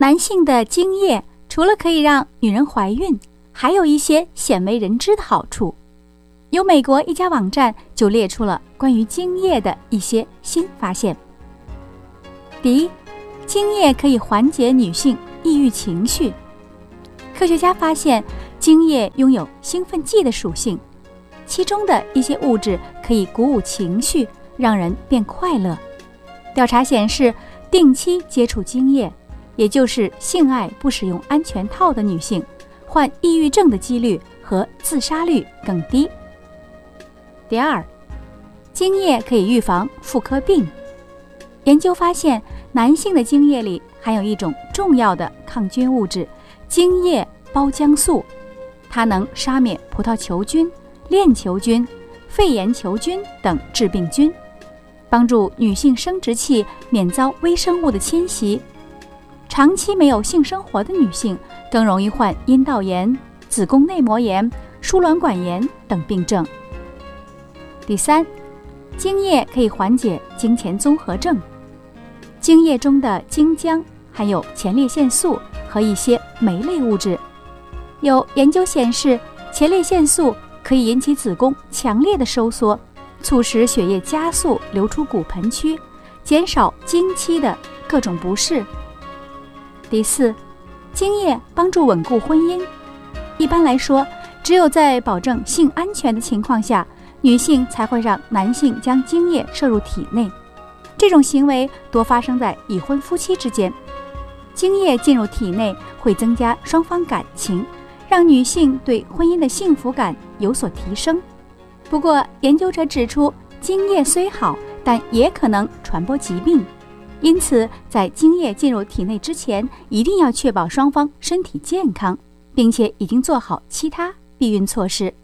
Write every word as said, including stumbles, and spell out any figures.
男性的精液除了可以让女人怀孕，还有一些鲜为人知的好处。有美国一家网站就列出了关于精液的一些新发现。第一，精液可以缓解女性抑郁情绪。科学家发现，精液拥有兴奋剂的属性，其中的一些物质可以鼓舞情绪，让人变快乐。调查显示，定期接触精液，也就是性爱不使用安全套的女性，患抑郁症的几率和自杀率更低。第二，精液可以预防妇科病。研究发现，男性的精液里含有一种重要的抗菌物质——精液胞浆素，它能杀灭葡萄球菌、链球菌、肺炎球菌等致病菌，帮助女性生殖器免遭微生物的侵袭。长期没有性生活的女性更容易患阴道炎、子宫内膜炎、输卵管炎等病症。第三，精液可以缓解经前综合症。精液中的精浆含有前列腺素和一些酶类物质。有研究显示，前列腺素可以引起子宫强烈的收缩，促使血液加速流出骨盆区，减少经期的各种不适。第四，精液帮助稳固婚姻。一般来说，只有在保证性安全的情况下，女性才会让男性将精液摄入体内。这种行为多发生在已婚夫妻之间。精液进入体内会增加双方感情，让女性对婚姻的幸福感有所提升。不过，研究者指出，精液虽好，但也可能传播疾病。因此，在精液进入体内之前，一定要确保双方身体健康，并且已经做好其他避孕措施。